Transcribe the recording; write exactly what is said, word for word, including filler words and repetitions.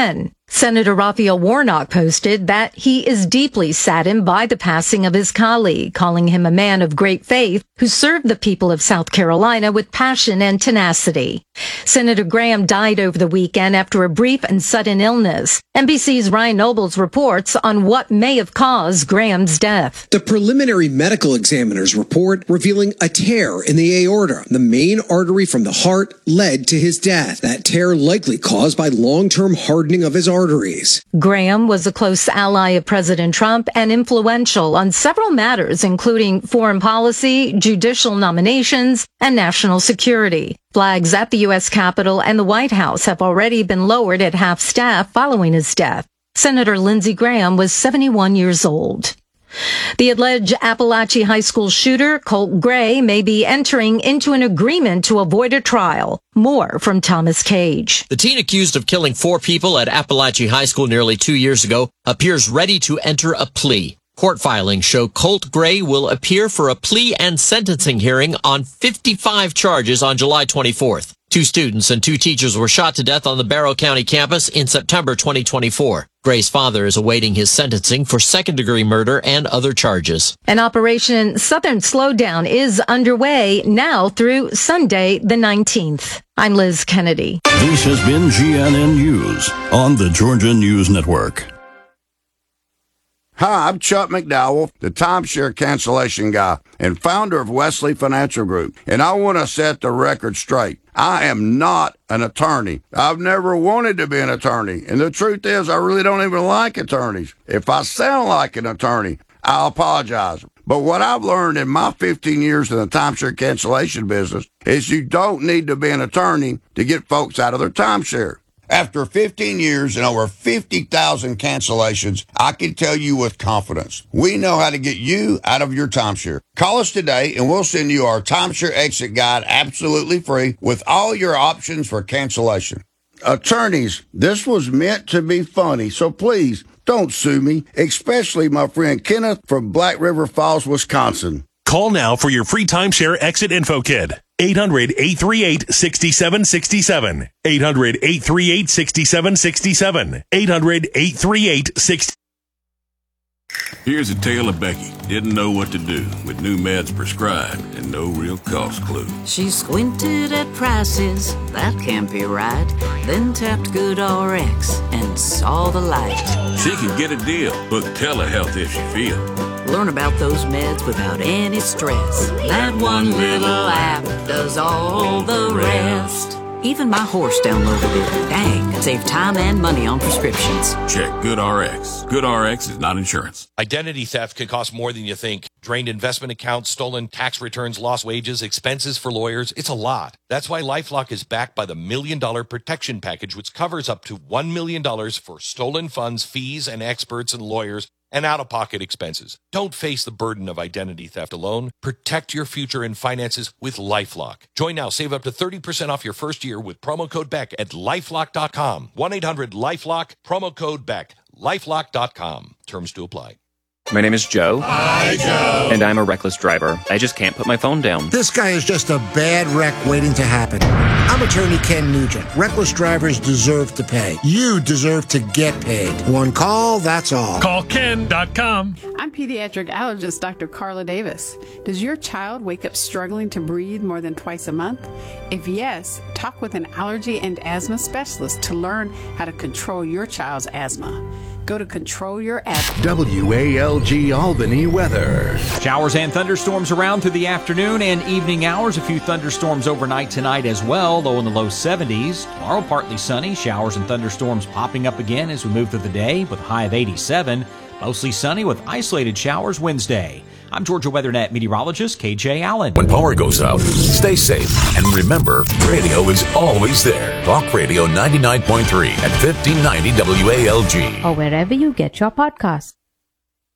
again. Senator Raphael Warnock posted that he is deeply saddened by the passing of his colleague, calling him a man of great faith who served the people of South Carolina with passion and tenacity. Senator Graham died over the weekend after a brief and sudden illness. N B C's Ryan Nobles reports on what may have caused Graham's death. The preliminary medical examiner's report revealing a tear in the aorta, the main artery from the heart, led to his death. That tear likely caused by long-term hardening of his arteries. Graham was a close ally of President Trump and influential on several matters, including foreign policy, judicial nominations, and national security. Flags at the U S Capitol and the White House have already been lowered at half-staff following his death. Senator Lindsey Graham was seventy-one years old. The alleged Appalachia High School shooter, Colt Gray, may be entering into an agreement to avoid a trial. More from Thomas Cage. The teen accused of killing four people at Appalachia High School nearly two years ago appears ready to enter a plea. Court filings show Colt Gray will appear for a plea and sentencing hearing on fifty-five charges on July twenty-fourth. Two students and two teachers were shot to death on the Barrow County campus in September twenty twenty-four. Gray's father is awaiting his sentencing for second-degree murder and other charges. An Operation Southern Slowdown is underway now through Sunday the nineteenth. I'm Liz Kennedy. This has been G N N News on the Georgia News Network. Hi, I'm Chuck McDowell, the timeshare cancellation guy and founder of Wesley Financial Group, and I want to set the record straight. I am not an attorney. I've never wanted to be an attorney, and the truth is I really don't even like attorneys. If I sound like an attorney, I apologize. But what I've learned in my fifteen years in the timeshare cancellation business is you don't need to be an attorney to get folks out of their timeshare. After fifteen years and over fifty thousand cancellations, I can tell you with confidence, we know how to get you out of your timeshare. Call us today and we'll send you our timeshare exit guide absolutely free with all your options for cancellation. Attorneys, this was meant to be funny, so please don't sue me, especially my friend Kenneth from Black River Falls, Wisconsin. Call now for your free timeshare exit info kit. eight hundred, eight three eight, six seven six seven. eight hundred, eight three eight, six seven six seven. eight hundred, eight three eight, six. Here's a tale of Becky. Didn't know what to do with new meds prescribed and no real cost clue. She squinted at prices, that can't be right. Then tapped GoodRx and saw the light. She can get a deal. Book telehealth if she feels. Learn about those meds without any stress. That one little app does all the rest. Even my horse downloaded it. Dang, save time and money on prescriptions. Check GoodRx. GoodRx is not insurance. Identity theft can cost more than you think. Drained investment accounts, stolen tax returns, lost wages, expenses for lawyers. It's a lot. That's why LifeLock is backed by the Million Dollar Protection Package, which covers up to one million dollars for stolen funds, fees, and experts and lawyers, and out-of-pocket expenses. Don't face the burden of identity theft alone. Protect your future and finances with LifeLock. Join now. Save up to thirty percent off your first year with promo code Beck at lifelock dot com. one eight hundred LifeLock, promo code Beck. lifelock dot com. Terms to apply. My name is Joe. Hi, Joe. And I'm a reckless driver. I just can't put my phone down. This guy is just a bad wreck waiting to happen. I'm attorney Ken Nugent. Reckless drivers deserve to pay. You deserve to get paid. One call, that's all. Call ken dot com. I'm pediatric allergist Doctor Carla Davis. Does your child wake up struggling to breathe more than twice a month? If yes, talk with an allergy and asthma specialist to learn how to control your child's asthma. Go to Control Your Asthma. W A L G Albany weather. Showers and thunderstorms around through the afternoon and evening hours. A few thunderstorms overnight tonight as well, low in the low seventies. Tomorrow, partly sunny. Showers and thunderstorms popping up again as we move through the day with a high of eighty-seven. Mostly sunny with isolated showers Wednesday. I'm Georgia WeatherNet meteorologist K J Allen. When power goes out, stay safe. And remember, radio is always there. Talk Radio ninety-nine point three at fifteen ninety W A L G. Or wherever you get your podcasts.